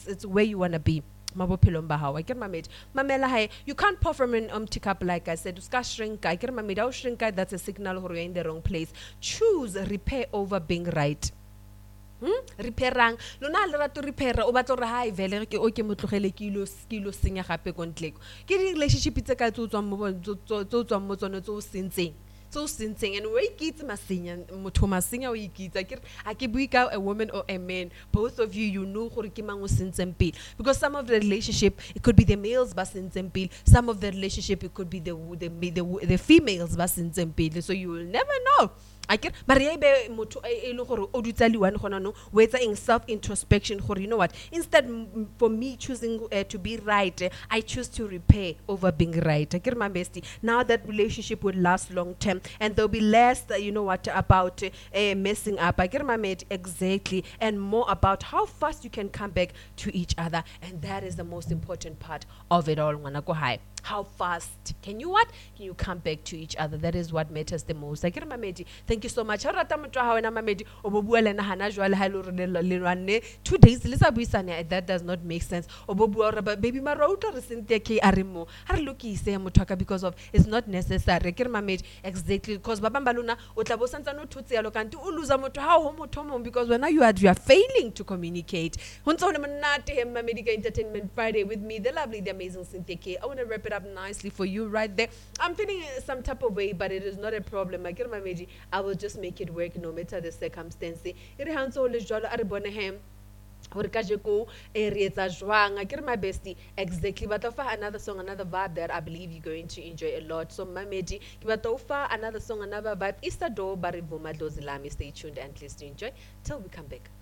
it's where you want to be. Mabophelong ba hao. Akere mamedi, mamela hae, you can't pour from an empty cup, like I said. Uska shrink. Akere mamedi, au shrinka, that's a signal hore you're in the wrong place. Choose repair over being right. Repairang lona le rato repair o batla re hae vele ke o ke motlogele kilo senya gape kontleko ke di relationship tse ka tso tswang mo tsone tso sentseng and we ikitse masenya motho masenya o ikitsa ke a ke bui ka a woman or a man, both of you know gore ke mang o sentseng pele, because some of the relationship it could be the males ba sentseng pele, some of the relationship it could be the females ba sentseng pele, so you will never know. Akere mara ya be motho e le gore o dutsa liwane gona no o etsa in self introspection gore you know what, instead for me choosing to be right, I choose to repair over being right. Akere my bestie, now that relationship would last long term and there'll be less you know what about messing up. Akere my mate, exactly, and more about how fast you can come back to each other, and that is the most important part of it all. Ngwana ko hae, how fast can you come back to each other? That is what matters the most. Akere mamedi, thank you so much. Ha rata motho ha wena mamedi o bo bua lena hana jwale ha le re le lwane 2 days le sa buisana, that does not make sense. O bo bua re baby mara o tla re sente ke a re mo ha re lokise ya motho ka, because of it's not necessary. Akere mamedi, exactly, because ba bamba lona o tla bo santsa no thutse ya lo kanti o lose motho ha ho motho mo, because when you are failing to communicate. Huntso le monate he Mamedi ka Entertainment Friday with me, the lovely, the amazing Cynthia K. I want to wrap it up nicely for you right there. I'm feeling some type of way, but it is not a problem. Akere mamedi, I will just make it work no matter the circumstance. Ere hanso le jwalo a re bone he gore ka jeko e re etsa jwang. Akere my bestie, exactly, but offer another song, another vibe that I believe you're going to enjoy a lot. So mamedi, ke batla offer another song, another vibe. Easter door ba re vuma dozilami. Stay tuned and please do enjoy till we come back.